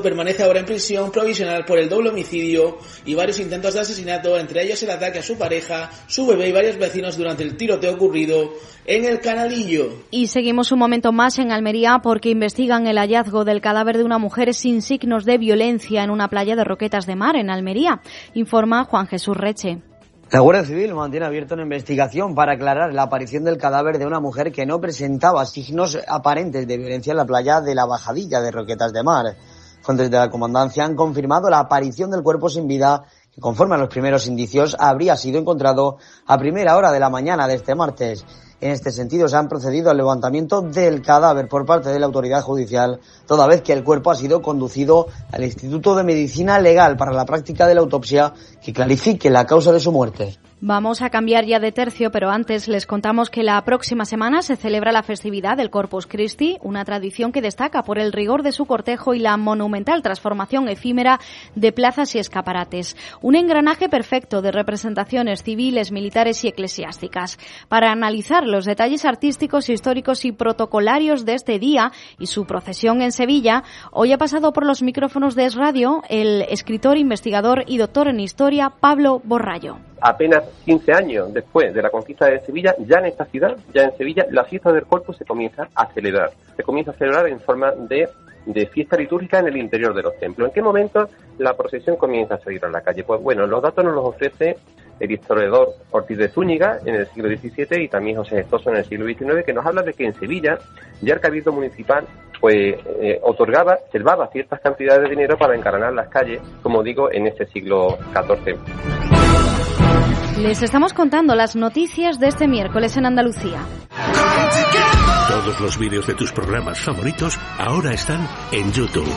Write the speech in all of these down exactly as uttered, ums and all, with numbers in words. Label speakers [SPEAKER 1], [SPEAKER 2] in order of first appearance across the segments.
[SPEAKER 1] permanece ahora en prisión provisional por el doble homicidio y varios intentos de asesinato, entre ellos el ataque a su pareja, su bebé y varios vecinos durante el tiroteo ocurrido en el Canalillo.
[SPEAKER 2] Y seguimos un momento más en Almería porque investigan el hallazgo del cadáver de una mujer sin signos de violencia en una playa de Roquetas de Mar, en Almería, informa Juan Jesús Reche.
[SPEAKER 3] La Guardia Civil mantiene abierta una investigación para aclarar la aparición del cadáver de una mujer que no presentaba signos aparentes de violencia en la playa de la Bajadilla de Roquetas de Mar. Fuentes de la comandancia han confirmado la aparición del cuerpo sin vida, que conforme a los primeros indicios habría sido encontrado a primera hora de la mañana de este martes. En este sentido, se han procedido al levantamiento del cadáver por parte de la autoridad judicial, toda vez que el cuerpo ha sido conducido al Instituto de Medicina Legal para la práctica de la autopsia que clarifique la causa de su muerte.
[SPEAKER 2] Vamos a cambiar ya de tercio, pero antes les contamos que la próxima semana se celebra la festividad del Corpus Christi, una tradición que destaca por el rigor de su cortejo y la monumental transformación efímera de plazas y escaparates. Un engranaje perfecto de representaciones civiles, militares y eclesiásticas. Para analizar los detalles artísticos, históricos y protocolarios de este día y su procesión en Sevilla, hoy ha pasado por los micrófonos de Es Radio el escritor, investigador y doctor en historia Pablo Borrallo.
[SPEAKER 4] Apenas quince años después de la conquista de Sevilla, ya en esta ciudad, ya en Sevilla, la fiesta del Corpus se comienza a celebrar. Se comienza a celebrar en forma de, de fiesta litúrgica en el interior de los templos. ¿En qué momento la procesión comienza a salir a la calle? Pues bueno, los datos nos los ofrece el historiador Ortiz de Zúñiga en el siglo diecisiete y también José Gestoso en el siglo diecinueve, que nos habla de que en Sevilla ya el Cabildo Municipal pues eh, otorgaba, reservaba ciertas cantidades de dinero para encarnar las calles, como digo, en ese siglo catorce.
[SPEAKER 2] Les estamos contando las noticias de este miércoles en Andalucía.
[SPEAKER 5] Todos los vídeos de tus programas favoritos ahora están en YouTube.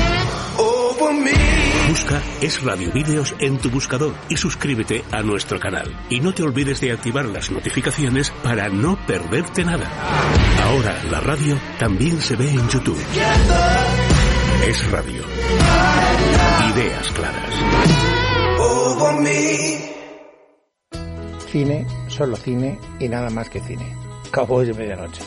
[SPEAKER 5] Busca Es Radio Vídeos en tu buscador y suscríbete a nuestro canal. Y no te olvides de activar las notificaciones para no perderte nada. Ahora la radio también se ve en YouTube. Es Radio. Ideas claras.
[SPEAKER 6] Cine, solo cine y nada más que cine. Cowboys de medianoche.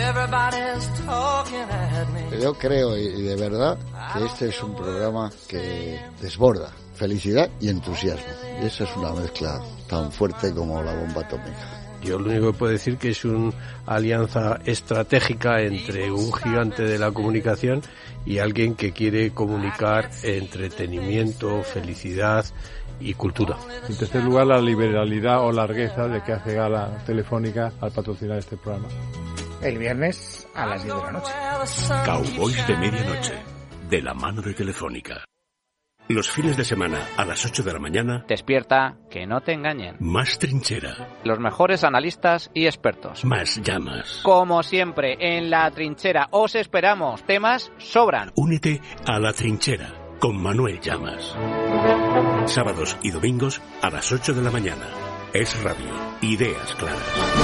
[SPEAKER 7] Yo creo y de verdad que este es un programa que desborda felicidad y entusiasmo. Y eso es una mezcla tan fuerte como la bomba atómica.
[SPEAKER 8] Yo lo único que puedo decir que es una alianza estratégica entre un gigante de la comunicación y alguien que quiere comunicar entretenimiento, felicidad y cultura.
[SPEAKER 9] En tercer lugar, la liberalidad o largueza de que hace gala Telefónica al patrocinar este programa.
[SPEAKER 6] El viernes a las diez de la noche.
[SPEAKER 5] Cowboys de medianoche, de la mano de Telefónica. Los fines de semana a las ocho de la mañana.
[SPEAKER 10] Despierta, que no te engañen.
[SPEAKER 5] Más trinchera.
[SPEAKER 10] Los mejores analistas y expertos.
[SPEAKER 5] Más llamas.
[SPEAKER 10] Como siempre, en La Trinchera os esperamos. Temas sobran.
[SPEAKER 5] Únete a La Trinchera con Manuel Llamas. Sábados y domingos a las ocho de la mañana. Es Radio. Ideas claras.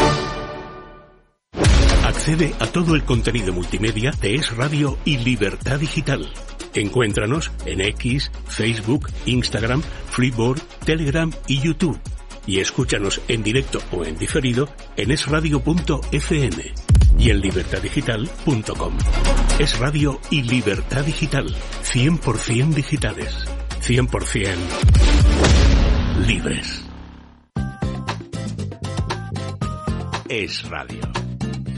[SPEAKER 5] Accede a todo el contenido multimedia de Es Radio y Libertad Digital. Encuéntranos en X, Facebook, Instagram, Freeboard, Telegram y YouTube. Y escúchanos en directo o en diferido en es radio punto efe eme y en libertad digital punto com. Es Radio y Libertad Digital. cien por ciento digitales. cien por ciento libres. Es Radio.